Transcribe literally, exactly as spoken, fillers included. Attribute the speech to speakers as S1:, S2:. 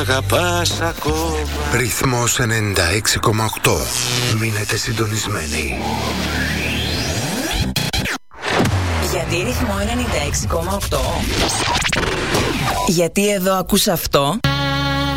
S1: αγαπάς ακόμα.
S2: Ρυθμός ενενήντα έξι κόμμα οκτώ. Μείνετε συντονισμένοι.
S3: Γιατί ρυθμό ενενήντα έξι κόμμα οκτώ? Γιατί εδώ ακούς αυτό?